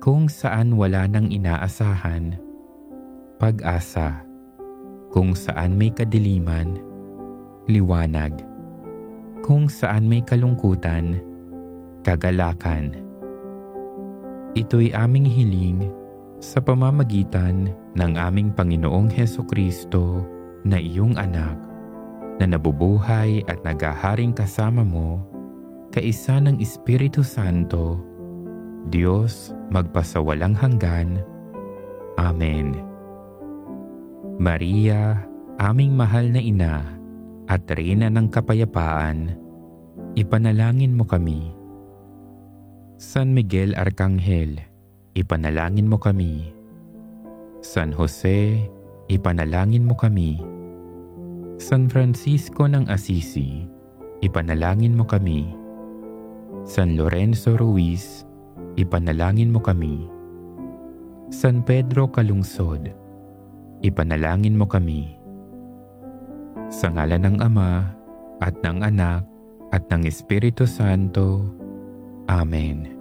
Kung saan wala nang inaasahan, pag-asa. Kung saan may kadiliman, liwanag. Kung saan may kalungkutan, kagalakan. Ito'y aming hiling sa pamamagitan ng aming Panginoong Hesukristo na iyong anak, na nabubuhay at naghaharing kasama mo, kaisa ng Espiritu Santo, Diyos magpasawalang hanggan. Amen. Maria, aming mahal na ina at Reyna ng kapayapaan, ipanalangin mo kami. San Miguel Arcangel, ipanalangin mo kami. San Jose, ipanalangin mo kami. San Francisco ng Assisi, ipanalangin mo kami. San Lorenzo Ruiz, ipanalangin mo kami. San Pedro Calungsod, ipanalangin mo kami. Sa ngalan ng Ama, at ng Anak, at ng Espiritu Santo. Amen.